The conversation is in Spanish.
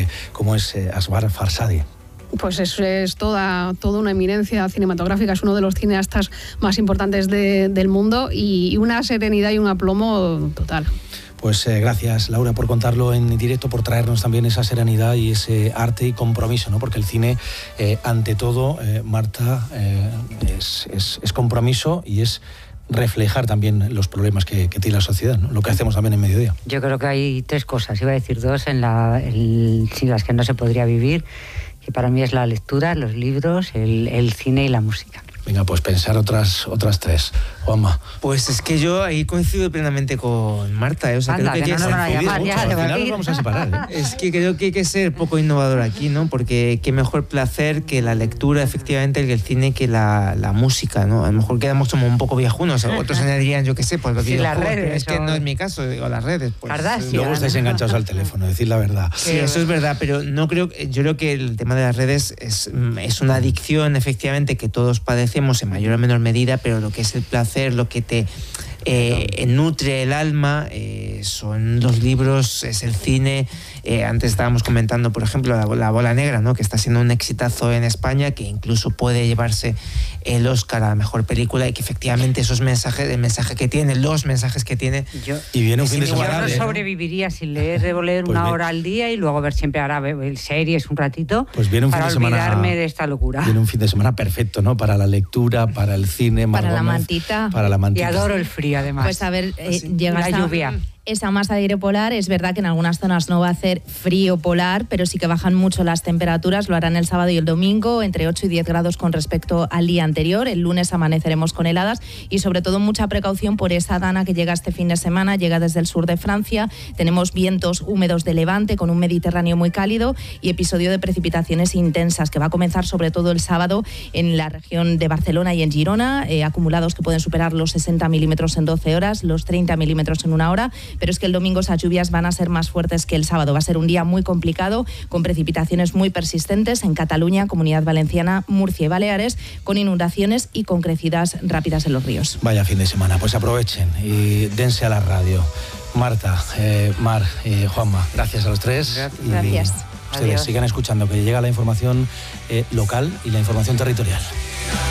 como es Asghar Farhadi. Pues es toda una eminencia cinematográfica, es uno de los cineastas más importantes del mundo y una serenidad y un aplomo total. Pues gracias, Laura, por contarlo en directo, por traernos también esa serenidad y ese arte y compromiso, ¿no? Porque el cine, ante todo, Marta, es compromiso y es reflejar también los problemas que tiene la sociedad, ¿no? Lo que hacemos también en Mediodía. Yo creo que hay 3 cosas, iba a decir 2, sin las que no se podría vivir, que para mí es la lectura, los libros, el cine y la música. Venga, pues pensar otras 3. Juanma. Pues es que yo ahí coincido plenamente con Marta, O sea, anda, creo que no nos van a llamar ya, al final nos vamos a separar, Es que creo que hay que ser poco innovador aquí, ¿no? Porque qué mejor placer que la lectura, efectivamente, que el cine, que la música, ¿no? A lo mejor quedamos como un poco viejunos, otros dirían, yo qué sé, pues lo sí, las redes, pero es que no es mi caso, digo, las redes. Pues, luego estáis enganchados al teléfono, decir la verdad. Sí, eso es verdad, pero yo creo que el tema de las redes es una adicción, efectivamente, que todos padecemos en mayor o menor medida, pero lo que es el placer, lo que te nutre el alma, son los libros, es el cine. Antes estábamos comentando, por ejemplo, la Bola Negra, ¿no? Que está siendo un exitazo en España, que incluso puede llevarse el Oscar a la mejor película, y que efectivamente esos mensajes, los mensajes que tiene. Y viene un fin de semana. Yo no sobreviviría sin leer una hora al día y luego ver siempre ahora series un ratito, pues viene un para fin de semana, olvidarme de esta locura. Viene un fin de semana perfecto, ¿no? Para la lectura, para el cine, para la mantita. Y adoro el frío, además. Pues a ver, llega la lluvia. Esa masa de aire polar, es verdad que en algunas zonas no va a hacer frío polar, pero sí que bajan mucho las temperaturas, lo harán el sábado y el domingo, entre 8 y 10 grados con respecto al día anterior. El lunes amaneceremos con heladas y sobre todo mucha precaución por esa dana que llega este fin de semana, llega desde el sur de Francia. Tenemos vientos húmedos de levante con un Mediterráneo muy cálido y episodio de precipitaciones intensas que va a comenzar sobre todo el sábado en la región de Barcelona y en Girona, acumulados que pueden superar los 60 milímetros en 12 horas, los 30 milímetros en 1 hora. Pero es que el domingo esas lluvias van a ser más fuertes que el sábado. Va a ser un día muy complicado, con precipitaciones muy persistentes en Cataluña, Comunidad Valenciana, Murcia y Baleares, con inundaciones y con crecidas rápidas en los ríos. Vaya fin de semana, pues aprovechen y dense a la radio. Marta, Mar, Juanma, gracias a los 3. Gracias. Ustedes sigan escuchando, que llega la información local y la información territorial.